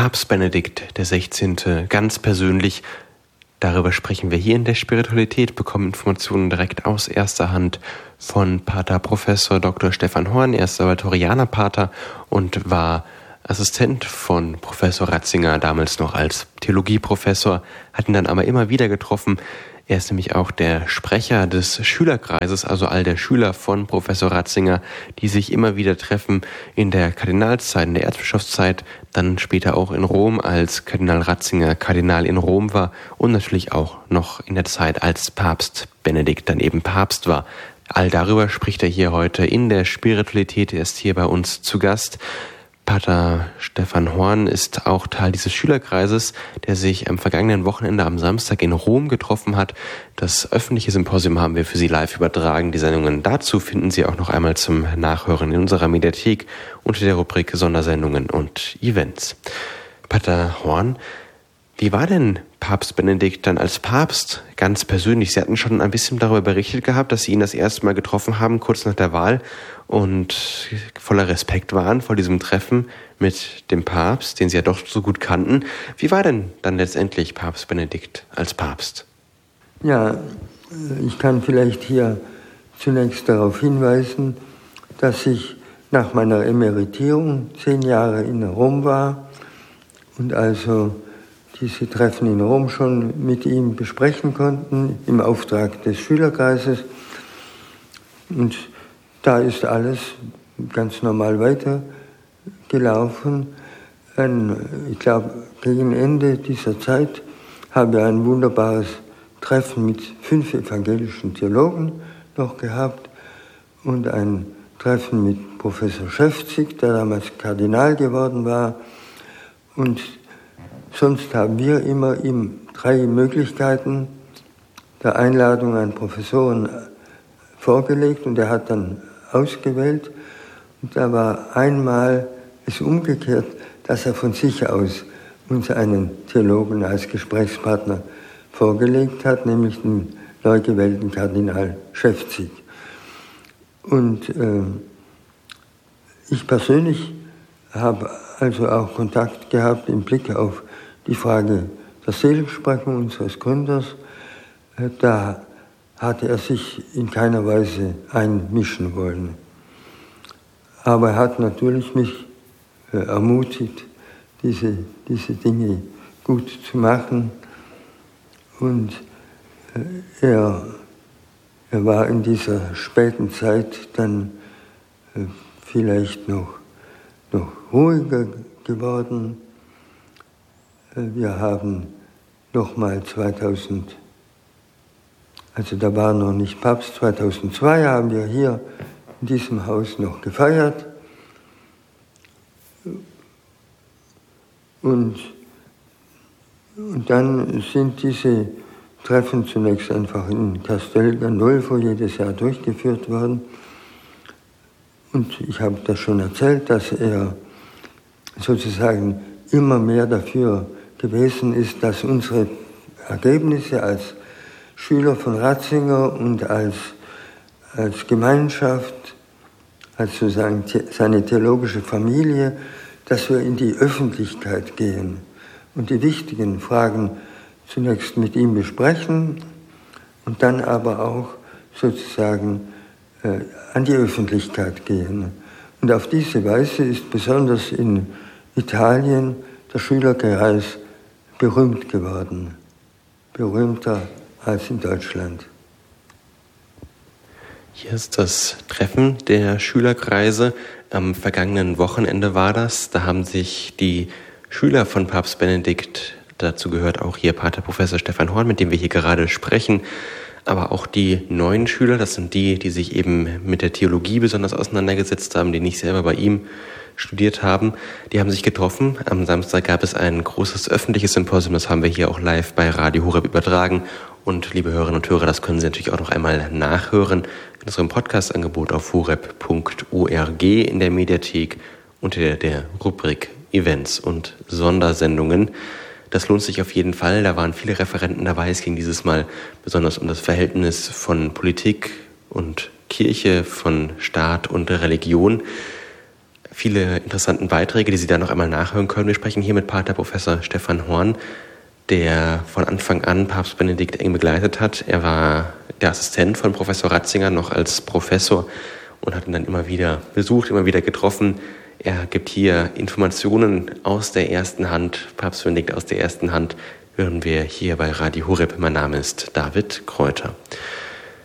Papst Benedikt XVI. Ganz persönlich. Darüber sprechen wir hier in der Spiritualität, bekommen Informationen direkt aus erster Hand von Pater Professor Dr. Stefan Horn. Er ist Salvatorianer-Pater und war Assistent von Professor Ratzinger, damals noch als Theologieprofessor, hat ihn dann aber immer wieder getroffen. Er ist nämlich auch der Sprecher des Schülerkreises, also all der Schüler von Professor Ratzinger, die sich immer wieder treffen in der Kardinalszeit, in der Erzbischofszeit, dann später auch in Rom, als Kardinal Ratzinger Kardinal in Rom war und natürlich auch noch in der Zeit, als Papst Benedikt dann eben Papst war. All darüber spricht er hier heute in der Spiritualität. Er ist hier bei uns zu Gast. Pater Stefan Horn ist auch Teil dieses Schülerkreises, der sich am vergangenen Wochenende am Samstag in Rom getroffen hat. Das öffentliche Symposium haben wir für Sie live übertragen. Die Sendungen dazu finden Sie auch noch einmal zum Nachhören in unserer Mediathek unter der Rubrik Sondersendungen und Events. Pater Horn, wie war denn Papst Benedikt dann als Papst ganz persönlich? Sie hatten schon ein bisschen darüber berichtet gehabt, dass Sie ihn das erste Mal getroffen haben, kurz nach der Wahl, und voller Respekt waren vor diesem Treffen mit dem Papst, den Sie ja doch so gut kannten. Wie war denn dann letztendlich Papst Benedikt als Papst? Ja, ich kann vielleicht hier zunächst darauf hinweisen, dass ich nach meiner Emeritierung 10 Jahre in Rom war und also diese Treffen in Rom schon mit ihm besprechen konnten, im Auftrag des Schülerkreises. Und da ist alles ganz normal weitergelaufen. Ich glaube, gegen Ende dieser Zeit habe ich ein wunderbares Treffen mit 5 evangelischen Theologen noch gehabt und ein Treffen mit Professor Schäfzig, der damals Kardinal geworden war. Und sonst haben wir immer ihm 3 Möglichkeiten der Einladung an Professoren vorgelegt und er hat dann ausgewählt. Und da war einmal es umgekehrt, dass er von sich aus uns einen Theologen als Gesprächspartner vorgelegt hat, nämlich den neu gewählten Kardinal Schäfzig. Und ich persönlich habe also auch Kontakt gehabt im Blick auf die Frage der Seligsprechung unseres Gründers. Da hatte er sich in keiner Weise einmischen wollen. Aber er hat natürlich mich ermutigt, diese Dinge gut zu machen. Und er war in dieser späten Zeit dann vielleicht noch ruhiger geworden. Wir haben nochmal 2000, also da war noch nicht Papst, 2002 haben wir hier in diesem Haus noch gefeiert. Und dann sind diese Treffen zunächst einfach in Castel Gandolfo jedes Jahr durchgeführt worden. Und ich habe das schon erzählt, dass er sozusagen immer mehr dafür gewesen ist, dass unsere Ergebnisse als Schüler von Ratzinger und als Gemeinschaft, als sozusagen seine theologische Familie, dass wir in die Öffentlichkeit gehen und die wichtigen Fragen zunächst mit ihm besprechen und dann aber auch sozusagen an die Öffentlichkeit gehen. Und auf diese Weise ist besonders in Italien der Schülerkreis berühmt geworden, berühmter als in Deutschland. Hier ist das Treffen der Schülerkreise. Am vergangenen Wochenende war das. Da haben sich die Schüler von Papst Benedikt, dazu gehört auch hier Pater Professor Stefan Horn, mit dem wir hier gerade sprechen, aber auch die neuen Schüler, das sind die sich eben mit der Theologie besonders auseinandergesetzt haben, die nicht selber bei ihm studiert haben, die haben sich getroffen. Am Samstag gab es ein großes öffentliches Symposium, das haben wir hier auch live bei Radio Horeb übertragen. Und liebe Hörerinnen und Hörer, das können Sie natürlich auch noch einmal nachhören in unserem Podcast-Angebot auf horeb.org in der Mediathek unter der Rubrik Events und Sondersendungen. Das lohnt sich auf jeden Fall. Da waren viele Referenten dabei. Es ging dieses Mal besonders um das Verhältnis von Politik und Kirche, von Staat und Religion. viele interessanten Beiträge, die Sie da noch einmal nachhören können. Wir sprechen hier mit Pater Professor Stefan Horn, der von Anfang an Papst Benedikt eng begleitet hat. Er war der Assistent von Professor Ratzinger noch als Professor und hat ihn dann immer wieder besucht, immer wieder getroffen. Er gibt hier Informationen aus der ersten Hand, Papst Benedikt aus der ersten Hand, hören wir hier bei Radio Horeb. Mein Name ist David Kräuter.